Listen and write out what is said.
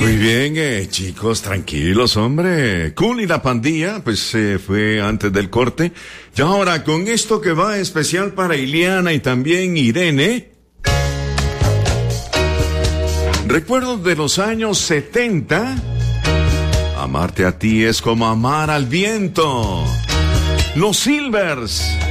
Muy bien, chicos, tranquilos, hombre. Cool y la pandilla, pues fue antes del corte. Y ahora, con esto que va especial para Ileana y también Irene. Recuerdos de los años 70. Amarte a ti es como amar al viento. Los Silvers.